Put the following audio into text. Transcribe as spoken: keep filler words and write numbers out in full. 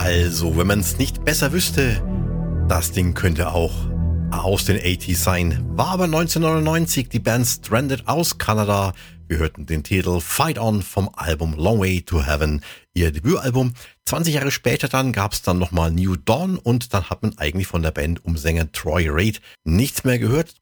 Also, wenn man es nicht besser wüsste, das Ding könnte auch aus den achtziger sein. War aber neunzehnhundertneunundneunzig die Band Stranded aus Kanada. Wir hörten den Titel Fight On vom Album Long Way to Heaven, ihr Debütalbum. zwanzig Jahre später dann gab es dann nochmal New Dawn und dann hat man eigentlich von der Band um Sänger Troy Reid nichts mehr gehört.